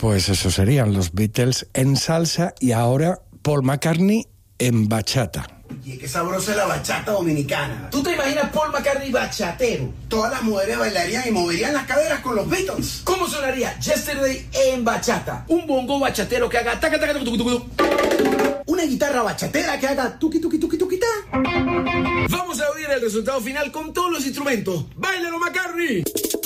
Pues eso serían los Beatles en salsa y ahora Paul McCartney en bachata. Y qué sabrosa la bachata dominicana. ¿Tú te imaginas Paul McCartney bachatero? Todas las mujeres bailarían y moverían las caderas con los Beatles. ¿Cómo sonaría Yesterday en bachata? Un bongo bachatero que haga taca taca tucu tucu tucu. Una guitarra bachatera que haga tuqui tuqui tuqui tuquita. Vamos a oír el resultado final con todos los instrumentos. ¡Báilalo, McCartney!